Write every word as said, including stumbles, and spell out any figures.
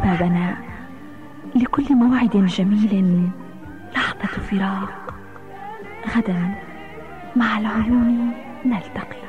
أحبابنا، لكل موعد جميل لحظة فراق. غدا مع العيون نلتقي.